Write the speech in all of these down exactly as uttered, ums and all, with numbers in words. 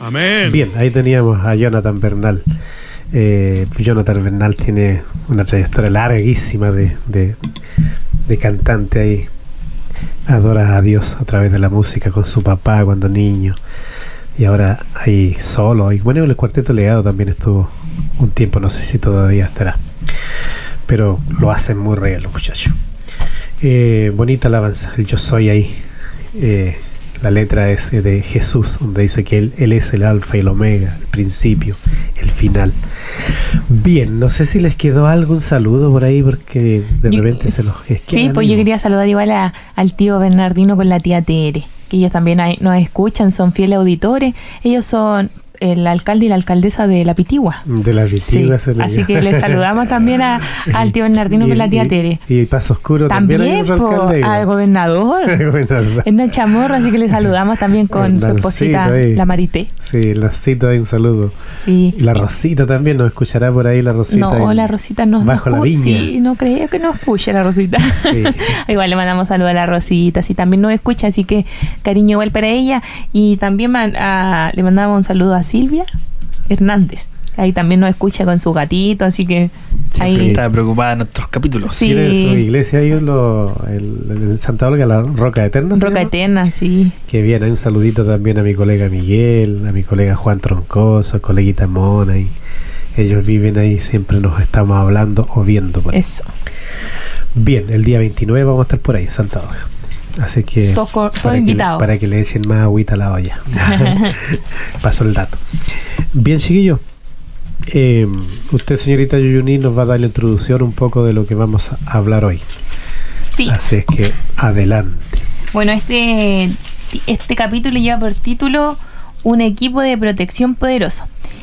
Amén. Bien, ahí teníamos a Jonathan Bernal. Eh, Jonathan Bernal tiene una trayectoria larguísima de, de, de cantante ahí. Adora a Dios a través de la música con su papá cuando niño. Y ahora ahí solo. Y bueno, el Cuarteto Legado también estuvo un tiempo, no sé si todavía estará. Pero lo hacen muy real los muchachos. Eh, bonita alabanza, el yo soy ahí. Eh, la letra es de Jesús, donde dice que él, él es el alfa y el omega, el principio, el final. Bien, no sé si les quedó algún saludo por ahí, porque de yo, repente se los es que sí, pues yo quería saludar igual a, al tío Bernardino con la tía Tere, que ellos también hay, nos escuchan, son fieles auditores. Ellos son el alcalde y la alcaldesa de La Pitigua. De La Pitigua, sí. Así que les saludamos también a, al tío Bernardino y, con la tía y, Tere. Y Paso Oscuro también, también hay otro po, alcalde. Al gobernador. El gobernador. En la Chamorra, así que le saludamos también con el su esposita, ahí. La Marité. Sí, la Cita, ahí un saludo. Sí. La Rosita también nos escuchará por ahí, la Rosita. No, la Rosita nos bajo nos la viña. Sí, no creo que nos escuche la Rosita. Sí. Igual le mandamos saludos a la Rosita, sí, también nos escucha, así que cariño igual para ella. Y también a, le mandamos un saludo a Silvia Hernández. Ahí también nos escucha con su gatito, así que ahí sí, está preocupada en nuestros capítulos. Sí. Tiene su iglesia ahí lo, el, en Santa Olga, la Roca Eterna. Roca Eterna, sí. Que bien, hay un saludito también a mi colega Miguel, a mi colega Juan Troncoso, coleguita Mona, y ellos viven ahí, siempre nos estamos hablando o viendo por ahí. Eso. Bien, el día veintinueve vamos a estar por ahí en Santa Olga. Así que todo, todo invitado. Para que le echen más agüita a la olla. Paso el dato. Bien, chiquillos. Eh, usted, señorita Yuyuni, nos va a dar la introducción un poco de lo que vamos a hablar hoy. Sí. Así es que adelante. Bueno, este, este capítulo lleva por título Un equipo de protección poderoso.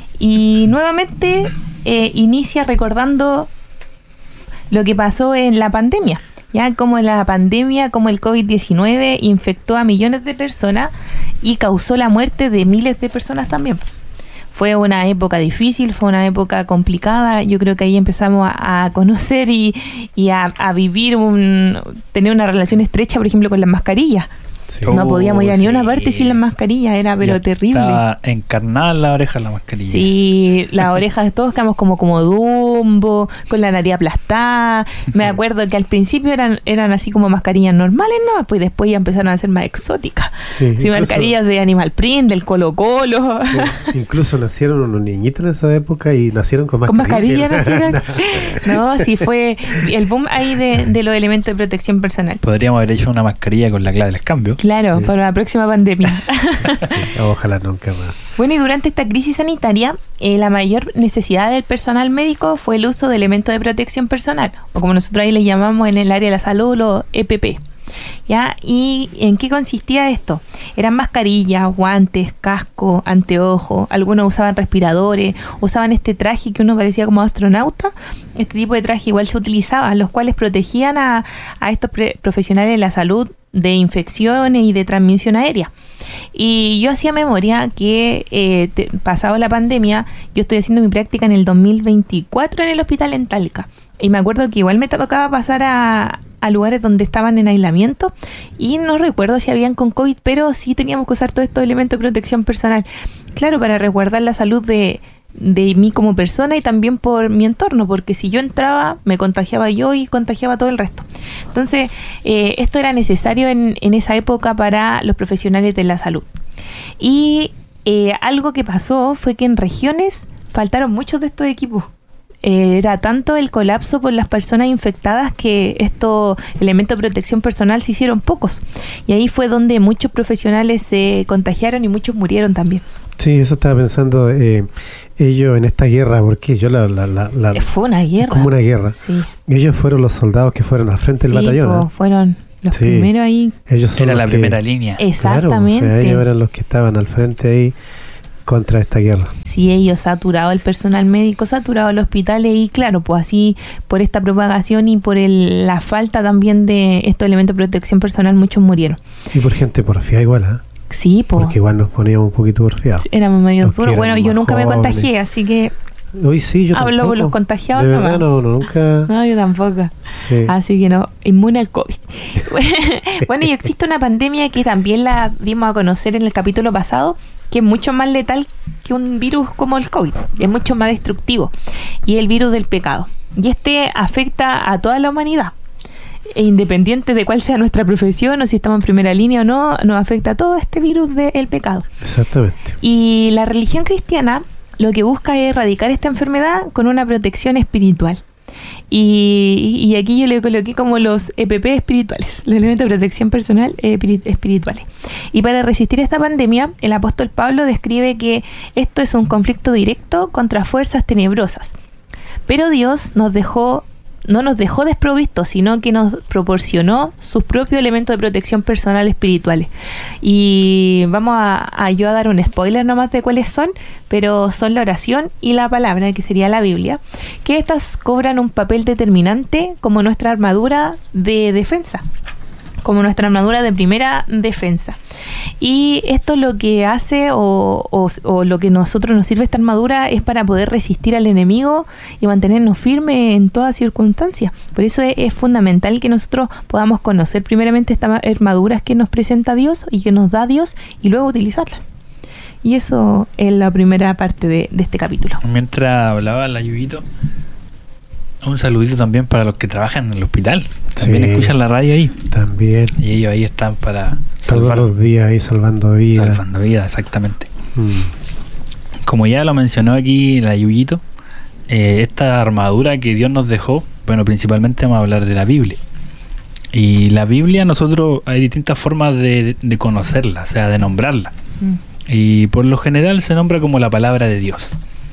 Y nuevamente eh, inicia recordando lo que pasó en la pandemia. Ya como la pandemia, como el covid diecinueve infectó a millones de personas y causó la muerte de miles de personas también. Fue una época difícil, fue una época complicada. Yo creo que ahí empezamos a, a conocer y, y a, a vivir, un, tener una relación estrecha, por ejemplo, con las mascarillas. Sí. No podíamos ir a sí. ni una parte sin las mascarillas, era pero ya terrible. Estaba encarnada en la oreja la mascarilla. Sí, las orejas de todos quedamos como, como Dumbo, con la nariz aplastada. Sí. Me acuerdo que al principio eran eran así como mascarillas normales, ¿no? Pues después ya empezaron a ser más exóticas. Sí, sí, incluso, mascarillas de Animal Print, del Colo Colo. Sí, incluso nacieron unos niñitos en esa época y nacieron con mascarillas. ¿Con mascarillas nacieron? No, sí fue el boom ahí de, de los elementos de protección personal. Podríamos haber hecho una mascarilla con la clave del cambio. Claro, sí. Para la próxima pandemia. Sí, ojalá nunca más. Bueno, y durante esta crisis sanitaria, eh, la mayor necesidad del personal médico fue el uso de elementos de protección personal, o como nosotros ahí les llamamos en el área de la salud, los E P P. ¿Ya? ¿Y en qué consistía esto? Eran mascarillas, guantes, casco, anteojos, algunos usaban respiradores, usaban este traje que uno parecía como astronauta. Este tipo de traje igual se utilizaba, los cuales protegían a, a estos pre- profesionales de la salud de infecciones y de transmisión aérea. Y yo hacía memoria que eh, te, pasado la pandemia, yo estoy haciendo mi práctica en el dos mil veinticuatro en el hospital en Talca. Y me acuerdo que igual me tocaba pasar a, a lugares donde estaban en aislamiento y no recuerdo si habían con COVID, pero sí teníamos que usar todos estos elementos de protección personal. Claro, para resguardar la salud de, de mí como persona y también por mi entorno, porque si yo entraba, me contagiaba yo y contagiaba todo el resto. Entonces, eh, esto era necesario en, en esa época para los profesionales de la salud. Y eh, algo que pasó fue que en regiones faltaron muchos de estos equipos. Era tanto el colapso por las personas infectadas que estos elementos de protección personal se hicieron pocos. Y ahí fue donde muchos profesionales se contagiaron y muchos murieron también. Sí, eso estaba pensando eh, ellos en esta guerra, porque yo la, la, la, la... Fue una guerra. Como una guerra. Sí. Ellos fueron los soldados que fueron al frente sí, del batallón. Po, ¿eh? fueron los sí. primeros ahí. Ellos son Era la que... primera línea. Exactamente. Claro, o sea, ellos eran los que estaban al frente ahí contra esta guerra. Sí, ellos saturado el personal médico, saturado el hospital y claro, pues así por esta propagación y por el, la falta también de estos elementos de protección personal, muchos murieron. Y por gente porfiada igual, ¿eh? Sí, pues. Porque igual nos poníamos un poquito porfiados. Éramos medio duros. Bueno, yo nunca jóvenes. me contagié, así que... Hoy sí, yo Hablo tampoco. por los contagiados. De verdad, no, no, nunca. No, yo tampoco. Sí. Así que no, inmune al COVID. Bueno, y existe una pandemia que también la dimos a conocer en el capítulo pasado, que es mucho más letal que un virus como el COVID, es mucho más destructivo, y el virus del pecado. Y este afecta a toda la humanidad, e independiente de cuál sea nuestra profesión o si estamos en primera línea o no, nos afecta a todo este virus del pecado. Exactamente. Y la religión cristiana lo que busca es erradicar esta enfermedad con una protección espiritual. Y, y aquí yo le coloqué como los E P P espirituales, los elementos de protección personal eh, espirituales. Y para resistir esta pandemia, el apóstol Pablo describe que esto es un conflicto directo contra fuerzas tenebrosas. Pero Dios nos dejó, no nos dejó desprovistos, sino que nos proporcionó sus propios elementos de protección personal espirituales. Y vamos a, a yo a dar un spoiler nomás de cuáles son, pero son la oración y la palabra, que sería la Biblia, que estas cobran un papel determinante como nuestra armadura de defensa, como nuestra armadura de primera defensa. Y esto lo que hace o, o, o lo que nosotros nos sirve esta armadura es para poder resistir al enemigo y mantenernos firmes en todas circunstancias. Por eso es, es fundamental que nosotros podamos conocer primeramente estas armaduras que nos presenta Dios y que nos da Dios, y luego utilizarlas. Y eso es la primera parte de, de este capítulo. Mientras hablaba la Yuyito, un saludito también para los que trabajan en el hospital. También sí, escuchan la radio ahí. También. Y ellos ahí están para salvar los días ahí, salvando vidas. Salvando vidas, exactamente. Mm. Como ya lo mencionó aquí la Yuyito, eh, esta armadura que Dios nos dejó, bueno, principalmente vamos a hablar de la Biblia. Y la Biblia, nosotros hay distintas formas de, de conocerla, o sea, de nombrarla. Mm. Y por lo general se nombra como la palabra de Dios.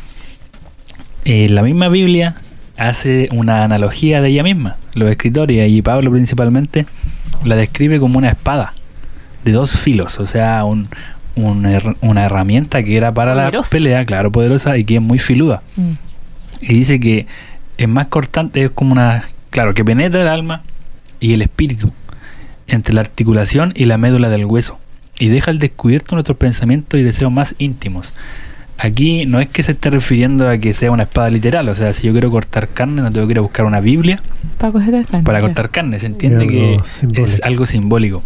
Eh, la misma Biblia hace una analogía de ella misma. Los escritores, y Pablo principalmente, la describe como una espada de dos filos, o sea, un, un, una herramienta que era para poderosa. La pelea, claro, poderosa, y que es muy filuda. Mm. Y dice que es más cortante, es como una, claro, que penetra el alma y el espíritu, entre la articulación y la médula del hueso, y deja al descubierto nuestros pensamientos y deseos más íntimos. Aquí no es que se esté refiriendo a que sea una espada literal, o sea, si yo quiero cortar carne no tengo que ir a buscar una Biblia para cortar carne, para cortar carne, se entiende que simbólico. Es algo simbólico.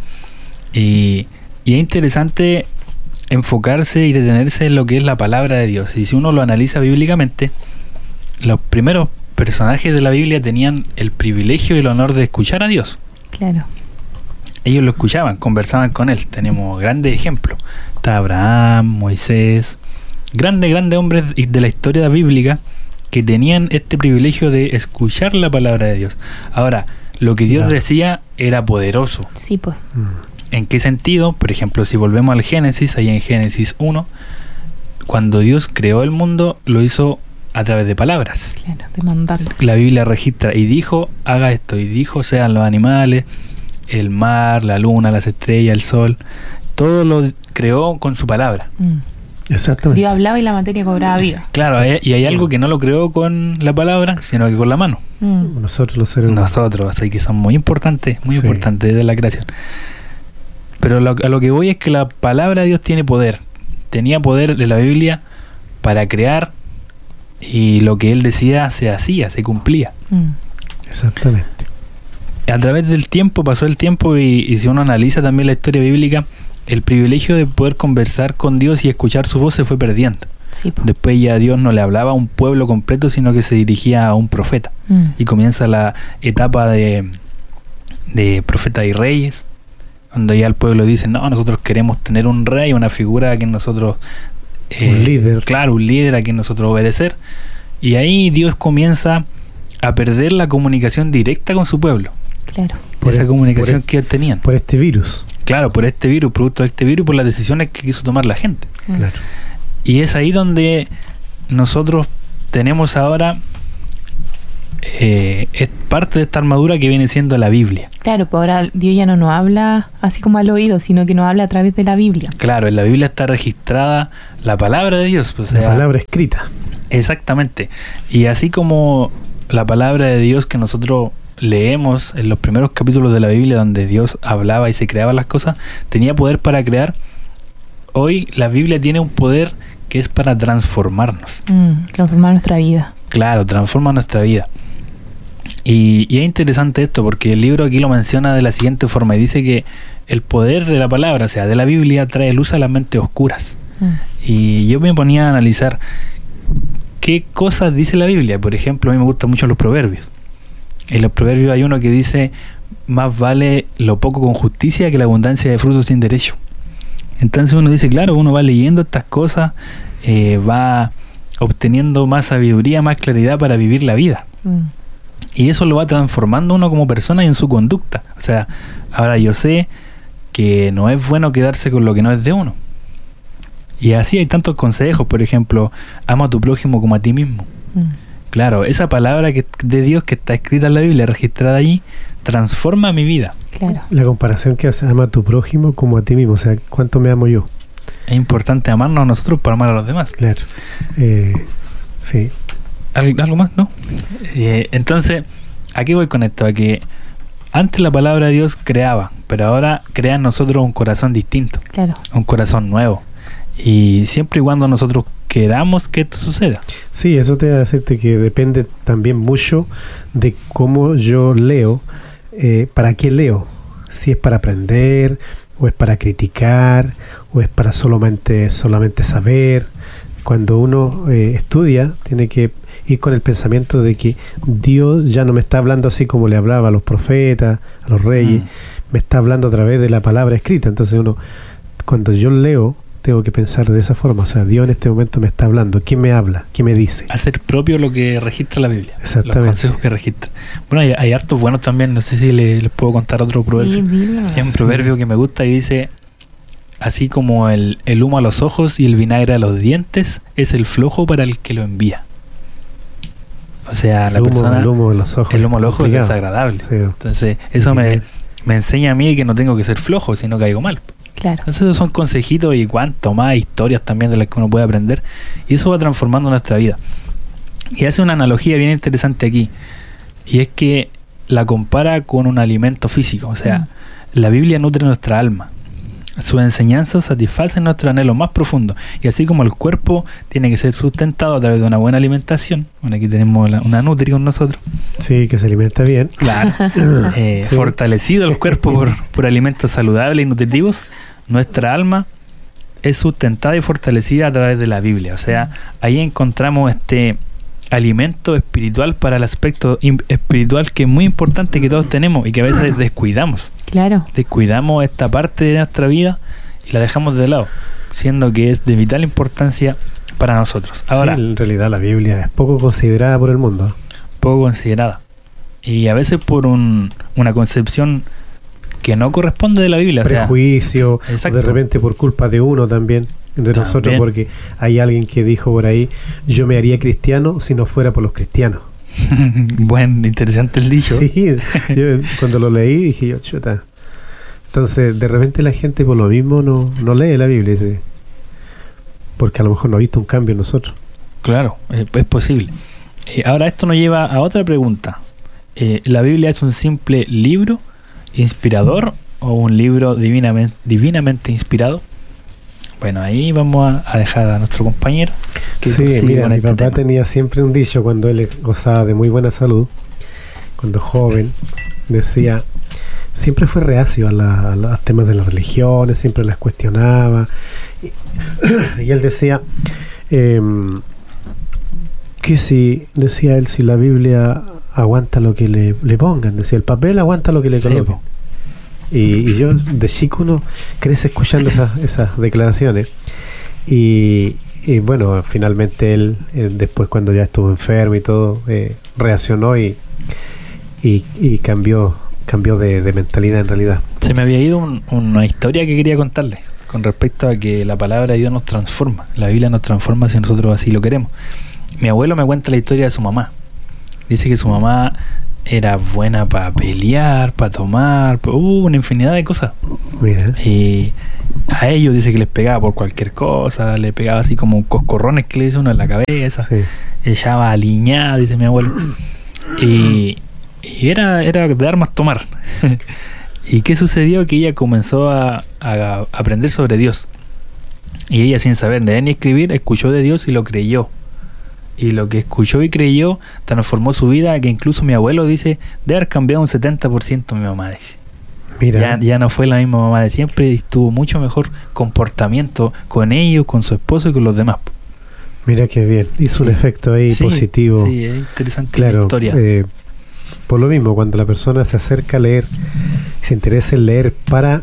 Y, y es interesante enfocarse y detenerse en lo que es la palabra de Dios. Y si uno lo analiza bíblicamente, los primeros personajes de la Biblia tenían el privilegio y el honor de escuchar a Dios. Claro. Ellos lo escuchaban, conversaban con él. Tenemos grandes ejemplos. Está Abraham, Moisés, grandes, grandes hombres de la historia bíblica que tenían este privilegio de escuchar la palabra de Dios. Ahora, lo que Dios claro. decía era poderoso. Sí, pues. ¿En qué sentido? Por ejemplo, si volvemos al Génesis, ahí en Génesis uno, cuando Dios creó el mundo, lo hizo a través de palabras. Claro, de mandarlo. La Biblia registra, y dijo, haga esto, y dijo, sean los animales, el mar, la luna, las estrellas, el sol, todo lo creó con su palabra. Mm. Exactamente. Dios hablaba y la materia cobraba vida. Claro, sí. hay, y hay algo que no lo creó con la palabra, sino que con la mano. Mm. Nosotros los seres humanos. Nosotros, así que son muy importantes, muy sí. importantes de la creación. Pero lo, a lo que voy es que la palabra de Dios tiene poder. Tenía poder de la Biblia para crear, y lo que Él decía se hacía, se cumplía. Mm. Exactamente. A través del tiempo, pasó el tiempo, y, y si uno analiza también la historia bíblica, el privilegio de poder conversar con Dios y escuchar su voz se fue perdiendo. Sí, después ya Dios no le hablaba a un pueblo completo, sino que se dirigía a un profeta. Mm. Y comienza la etapa de, de profetas y reyes, donde ya el pueblo dice, no, nosotros queremos tener un rey, una figura a quien nosotros... Eh, un líder. Claro, un líder a quien nosotros obedecer. Y ahí Dios comienza a perder la comunicación directa con su pueblo. Claro. Por esa el, comunicación por que tenían. Por este virus. Claro, por este virus, producto de este virus, por las decisiones que quiso tomar la gente. Claro. Y es ahí donde nosotros tenemos ahora eh, es parte de esta armadura que viene siendo la Biblia. Claro, pues ahora Dios ya no nos habla así como al oído, sino que nos habla a través de la Biblia. Claro, en la Biblia está registrada la palabra de Dios. O sea, la palabra escrita. Exactamente. Y así como la palabra de Dios que nosotros leemos en los primeros capítulos de la Biblia, donde Dios hablaba y se creaban las cosas, tenía poder para crear. Hoy la Biblia tiene un poder que es para transformarnos. Mm, transformar nuestra vida. Claro, transforma nuestra vida. Y, y es interesante esto, porque el libro aquí lo menciona de la siguiente forma, y dice que el poder de la palabra, o sea, de la Biblia, trae luz a las mentes oscuras. Mm. Y yo me ponía a analizar qué cosas dice la Biblia. Por ejemplo, a mí me gustan mucho los proverbios. En los proverbios hay uno que dice: más vale lo poco con justicia que la abundancia de frutos sin derecho. Entonces uno dice, claro, uno va leyendo estas cosas, eh, va obteniendo más sabiduría, más claridad para vivir la vida. Mm. Y eso lo va transformando uno como persona y en su conducta. O sea, ahora yo sé que no es bueno quedarse con lo que no es de uno. Y así hay tantos consejos. Por ejemplo, ama a tu prójimo como a ti mismo. Mm. Claro, esa palabra que, de Dios que está escrita en la Biblia, registrada allí, transforma mi vida. Claro. La comparación que hace, ama a tu prójimo como a ti mismo. O sea, ¿cuánto me amo yo? Es importante amarnos a nosotros para amar a los demás. Claro. Eh, sí. ¿Algo, algo más? ¿No? Eh, entonces, ¿a qué voy con esto? A que antes la palabra de Dios creaba, pero ahora crea en nosotros un corazón distinto. Claro. Un corazón nuevo. Y siempre y cuando nosotros queramos que esto suceda. Sí, eso te va a decirte que depende también mucho de cómo yo leo, eh, para qué leo. Si es para aprender, o es para criticar, o es para solamente, solamente saber. Cuando uno eh, estudia, tiene que ir con el pensamiento de que Dios ya no me está hablando así como le hablaba a los profetas, a los reyes, mm. me está hablando a través de la palabra escrita. Entonces uno, cuando yo leo, tengo que pensar de esa forma. O sea, Dios en este momento me está hablando. ¿Quién me habla? ¿Quién me dice? Hacer propio lo que registra la Biblia. Exactamente. Los consejos que registra. Bueno, hay, hay hartos buenos también. No sé si le, les puedo contar otro proverbio. Sí, hay un proverbio que me gusta y dice: así como el, el humo a los ojos y el vinagre a los dientes, es el flojo para el que lo envía. O sea, la el humo, persona... El humo a los ojos. El humo a los ojos es desagradable. Sí. Entonces, eso me, me enseña a mí que no tengo que ser flojo, sino caigo mal. Claro. Entonces esos son consejitos y cuanto más historias también de las que uno puede aprender, y eso va transformando nuestra vida. Y hace una analogía bien interesante aquí, y es que la compara con un alimento físico. O sea, mm. la Biblia nutre nuestra alma, sus enseñanzas satisfacen nuestro anhelo más profundo, y así como el cuerpo tiene que ser sustentado a través de una buena alimentación. Bueno, aquí tenemos la, una Nutri con nosotros. Sí, que se alimenta bien. Claro. eh, sí. Fortalecido el cuerpo por, por alimentos saludables y nutritivos, nuestra alma es sustentada y fortalecida a través de la Biblia. O sea, ahí encontramos este alimento espiritual para el aspecto espiritual, que es muy importante, que todos tenemos y que a veces descuidamos. Claro. Descuidamos esta parte de nuestra vida y la dejamos de lado, siendo que es de vital importancia para nosotros. Ahora, sí, en realidad la Biblia es poco considerada por el mundo. Poco considerada. Y a veces por un, una concepción que no corresponde de la Biblia. Prejuicio, o sea, o de repente por culpa de uno también, de también. Nosotros, porque hay alguien que dijo por ahí: yo me haría cristiano si no fuera por los cristianos. Buen, interesante el dicho. Sí, yo cuando lo leí dije yo, chuta. Entonces, de repente la gente por lo mismo no, no lee la Biblia, ¿sí? Porque a lo mejor no ha visto un cambio en nosotros. Claro, es, es posible. Eh, ahora esto nos lleva a otra pregunta. Eh, ¿La Biblia es un simple libro inspirador o un libro divinamente, divinamente inspirado? Bueno, ahí vamos a, a dejar a nuestro compañero. Que sí, mira, mi este papá tema. tenía siempre un dicho cuando él gozaba de muy buena salud, cuando joven, decía, siempre fue reacio a, la, a los temas de las religiones, siempre las cuestionaba. Y, y él decía, eh, que si, decía él, si la Biblia aguanta lo que le, le pongan, decía, el papel aguanta lo que le coloquen. Sí, y, y yo de chico uno crece escuchando esas, esas declaraciones. Y, y bueno, finalmente él, eh, después cuando ya estuvo enfermo y todo, eh, reaccionó y, y, y cambió cambió de, de mentalidad en realidad. Se me había ido un, una historia que quería contarle con respecto a que la palabra de Dios nos transforma. La Biblia nos transforma si nosotros así lo queremos. Mi abuelo me cuenta la historia de su mamá. Dice que su mamá era buena para pelear, para tomar, pa, uh, una infinidad de cosas. Mira. Y a ellos dice que les pegaba por cualquier cosa, le pegaba así como coscorrones que le dice uno en la cabeza. Sí. Echaba aliñada, dice mi abuelo. Y, y era, era de armas tomar. ¿Y qué sucedió? Que ella comenzó a, a aprender sobre Dios. Y ella, sin saber leer ni escribir, escuchó de Dios y lo creyó. Y lo que escuchó y creyó transformó su vida, que incluso mi abuelo dice de haber cambiado un setenta por ciento. Mi mamá dice. Mira. Ya, ya no fue la misma mamá de siempre y tuvo mucho mejor comportamiento con ellos, con su esposo y con los demás. Mira qué bien, hizo Sí. un efecto ahí Sí, positivo. Sí, es interesante Claro, la historia. eh, por lo mismo, cuando la persona se acerca a leer, se interesa en leer para,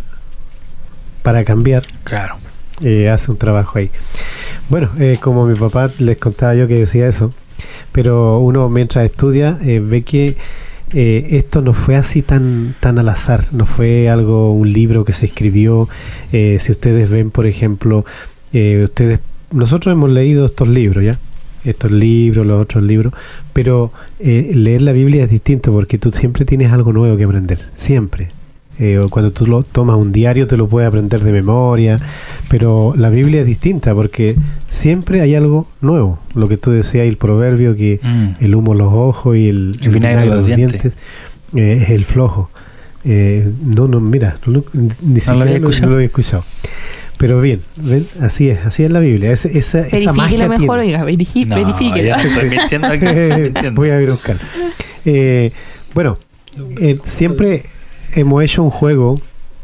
para cambiar, Claro. eh, hace un trabajo ahí. Bueno, eh, como mi papá les contaba yo que decía eso, pero uno mientras estudia eh, ve que eh, esto no fue así tan tan al azar, no fue algo, un libro que se escribió. Eh, si ustedes ven, por ejemplo, eh, ustedes, nosotros hemos leído estos libros, ¿ya? Estos libros, los otros libros, pero eh, leer la Biblia es distinto porque tú siempre tienes algo nuevo que aprender, siempre. Eh, o cuando tú lo tomas un diario te lo puedes aprender de memoria, pero la Biblia es distinta porque siempre hay algo nuevo. Lo que tú decías, el proverbio que Mm. el humo en los ojos y el, El vinagre en los dientes. eh, es el flojo. Eh, no, no, mira, no, lo- ni ni siquiera lo había lo, escuchado. no lo había escuchado. Pero bien, ¿ven? Así es, así es la Biblia. Esa, esa, esa magia Verifíquelo mejor, tiene. oiga, verifi- No, verifíquelo. ya estoy mintiendo aquí. estoy mintiendo. Voy a ir a buscar. Eh, bueno, eh, siempre hemos hecho un juego.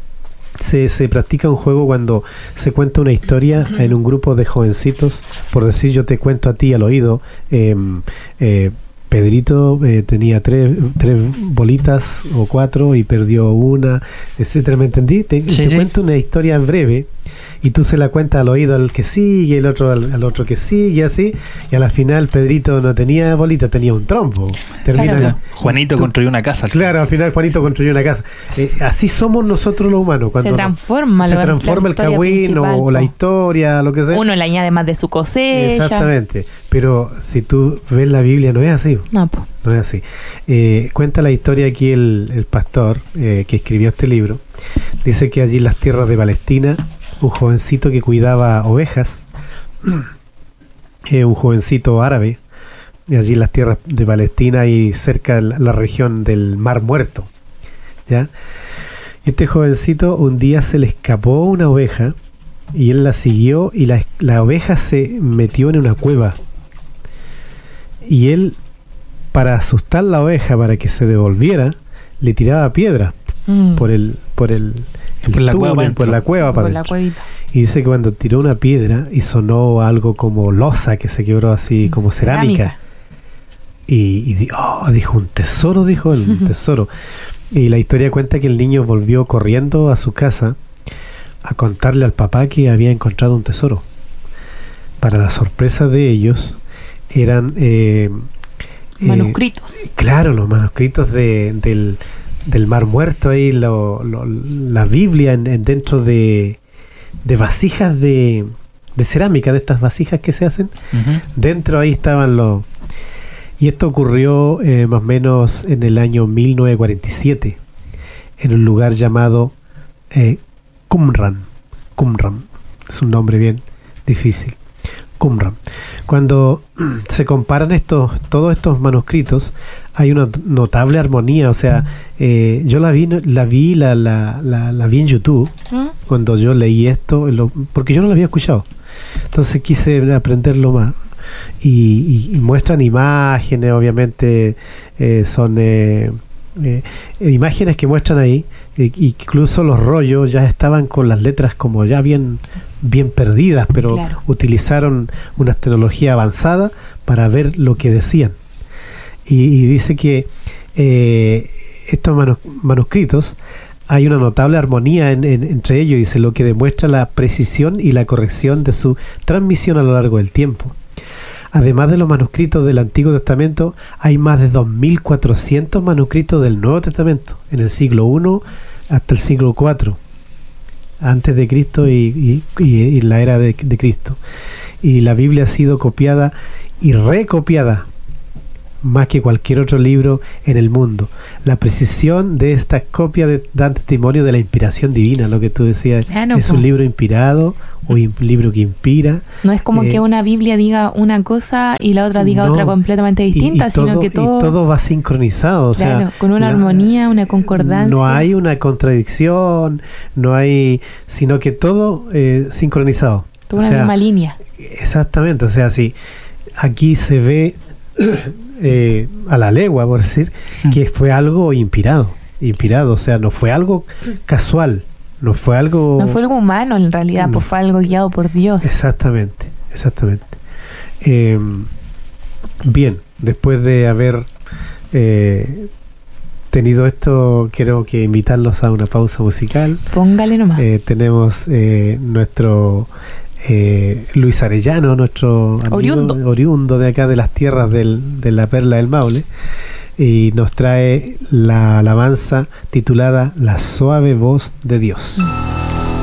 Se, se practica un juego cuando se cuenta una historia en un grupo de jovencitos. Por decir, yo te cuento a ti al oído. eh, eh, Pedrito eh, tenía tres, tres bolitas o cuatro y perdió una, etcétera. ¿Me entendí? Te, Sí, te sí. cuento una historia breve y tú se la cuentas al oído al que sigue, el otro al, al otro que sigue, así. Y a la final Pedrito no tenía bolita, tenía un trompo. Termina Claro. Juanito tú- construyó una casa. Claro, al final Juanito construyó una casa. Eh, así somos nosotros los humanos. Cuando Se transforma, se la- transforma la el historia cagüín o, principal, o la po. historia, lo que sea. Uno le añade más de su cosecha. Exactamente. Pero si tú ves la Biblia, no es así. No, po. No es así. Eh, cuenta la historia aquí el, el pastor eh, que escribió este libro. Dice que allí en las tierras de Palestina, un jovencito que cuidaba ovejas, eh, un jovencito árabe, y allí en las tierras de Palestina y cerca de la, la región del Mar Muerto, ¿ya? Este jovencito un día se le escapó una oveja y él la siguió y la, la oveja se metió en una cueva. Y él, para asustar la oveja, para que se devolviera, le tiraba piedra Mm. por el por el, el Por la túnel, cueva pa' por dentro. la cueva para Por la adentro. cuevita. Y dice que cuando tiró una piedra y sonó algo como losa que se quebró así como cerámica. Y, y di- oh, dijo un tesoro, dijo él, un tesoro. Y la historia cuenta que el niño volvió corriendo a su casa a contarle al papá que había encontrado un tesoro. Para la sorpresa de ellos, eran eh, eh, Manuscritos. claro, los manuscritos de, del, del Mar Muerto, ahí lo, lo- la Biblia en, en dentro de, de vasijas de, de cerámica, de estas vasijas que se hacen. Ujú. Dentro ahí estaban los... Y esto ocurrió eh, más o menos en el año mil novecientos cuarenta y siete, en un lugar llamado eh, Qumran. Qumran. Es un nombre bien difícil. Qumran. Cuando se comparan estos, todos estos manuscritos, hay una notable armonía. O sea, eh, yo la vi, la vi, la, la, la, la vi en YouTube ¿Mm? cuando yo leí esto, lo- porque yo no lo había escuchado. Entonces quise aprenderlo más. Y, y- y muestran imágenes, obviamente eh, son eh, eh, imágenes que muestran ahí. E- incluso los rollos ya estaban con las letras como ya bien, bien perdidas, pero Claro. utilizaron una tecnología avanzada para ver lo que decían. Y, y dice que eh, estos manu- manuscritos hay una notable armonía en- en- entre ellos, dice, lo que demuestra la precisión y la corrección de su transmisión a lo largo del tiempo. Además de los manuscritos del Antiguo Testamento, hay más de dos mil cuatrocientos manuscritos del Nuevo Testamento, en el siglo primero hasta el siglo cuarto, antes de Cristo y, y, y- y la era de, de Cristo. Y la Biblia ha sido copiada y recopiada más que cualquier otro libro en el mundo. La precisión de estas copias de- dan testimonio de la inspiración divina, lo que tú decías. Claro, es po. un libro inspirado o un libro que inspira. No es como Eh, que una Biblia diga una cosa y la otra diga no, otra completamente Y- distinta, y, sino todo, que y todo, todo va sincronizado. O sea, claro, con una la- armonía, una concordancia. no hay una contradicción, no hay, sino que todo eh, sincronizado. toda O una sea, misma línea. exactamente, o sea, sí, aquí se ve eh, a la legua, por decir, que fue algo inspirado. inspirado, o sea, no fue algo casual, no fue algo... No fue algo humano en realidad, no, pues fue algo guiado por Dios. Exactamente, exactamente. Eh, bien, después de haber eh, tenido esto, quiero que invitarlos a una pausa musical. Póngale nomás. Eh, tenemos eh, nuestro eh, Luis Arellano, nuestro amigo oriundo. oriundo de acá de las tierras del, de la Perla del Maule, y nos trae la alabanza titulada La suave voz de Dios.